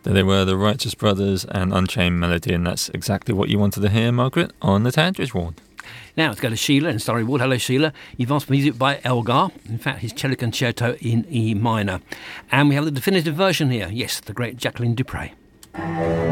There they were, the Righteous Brothers and Unchained Melody, and that's exactly what you wanted to hear, Margaret, on the Tandridge Ward. Now let's go to Sheila in Surrey Ward. Hello, Sheila. You've asked for music by Elgar, in fact his cello concerto in E minor. And we have the definitive version here. Yes, the great Jacqueline Dupre.